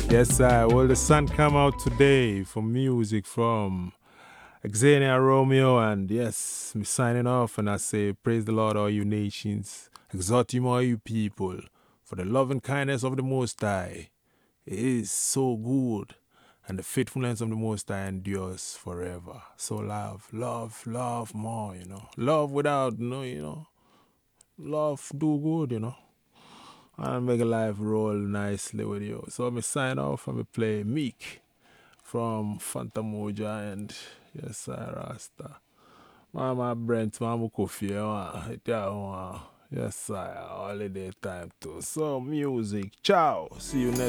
Yes, I. Well, the sun come out today for music from Xenia Romeo, and yes, me signing off, and I say, praise the Lord, all you nations, exalt him, all you people, for the loving kindness of the Most High. It is so good, and the faithfulness of the Most High endures forever. So love, love, love more, Love without, love do good, and make life roll nicely with you. So me sign off and me play Meek from Fantamoja and yes, I Rasta. Mama Brent, Mama Kofi, yes, I holiday time too. So music, ciao. See you next.